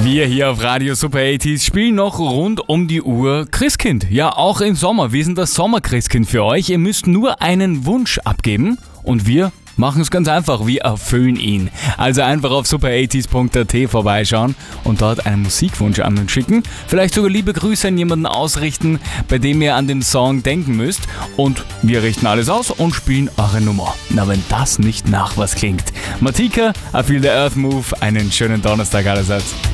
Wir hier auf Radio Super 80s spielen noch rund um die Uhr Christkind. Ja, auch im Sommer. Wir sind das Sommer-Christkind für euch. Ihr müsst nur einen Wunsch abgeben und wir machen es ganz einfach. Wir erfüllen ihn. Also einfach auf super80s.at vorbeischauen und dort einen Musikwunsch an uns schicken. Vielleicht sogar liebe Grüße an jemanden ausrichten, bei dem ihr an den Song denken müsst. Und wir richten alles aus und spielen eure Nummer. Na, wenn das nicht nach was klingt. Matika, I Feel the Earth Move. Einen schönen Donnerstag allerseits.